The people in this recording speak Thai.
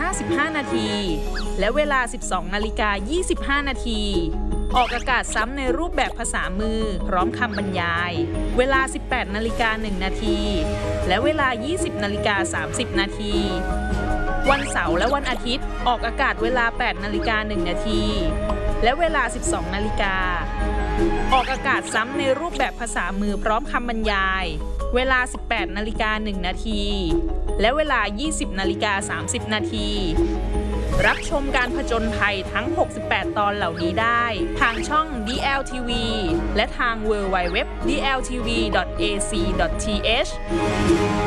55 นาทีและเวลา 12 นาฬิกา 25 นาทีออกอากาศซ้ำในรูปแบบภาษามือพร้อมคำบรรยายเวลา 18 นาฬิกา 1 นาทีและเวลา 20 นาฬิกา 30 นาทีวันเสาร์และวันอาทิตย์ออกอากาศเวลา 8 นาฬิกา 1 นาทีและเวลา 12 นาฬิกาออกอากาศซ้ำในรูปแบบภาษามือพร้อมคำบรรยายเวลา 18 นาฬิกา 1 นาทีและเวลา 20 นาฬิกา 30 นาทีรับชมการผจญภัยทั้ง 68 ตอนเหล่านี้ได้ทางช่อง DLTV และทาง www.dltv.ac.th